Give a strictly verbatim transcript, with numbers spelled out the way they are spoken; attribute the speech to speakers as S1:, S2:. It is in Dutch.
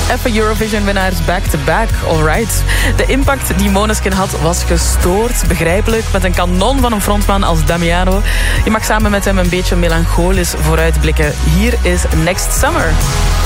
S1: Even Eurovision-winnaars back-to-back, alright. De impact die Måneskin had was gestoord, begrijpelijk. Met een kanon van een frontman als Damiano. Je mag samen met hem een beetje melancholisch vooruitblikken. Hier is Next Summer.